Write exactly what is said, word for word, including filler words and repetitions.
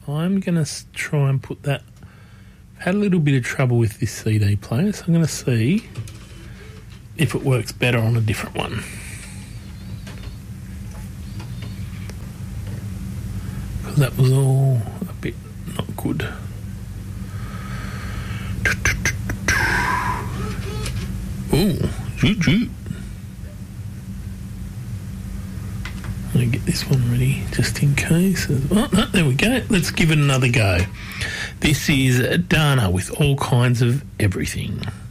I'm going to try and put that... I've had a little bit of trouble with this C D player, so I'm going to see if it works better on a different one. Because that was all a bit not good. Ooh, shoot, shoot. I'm going to get this one ready just in case. Oh, no, there we go. Let's give it another go. This is Dana with All Kinds of Everything.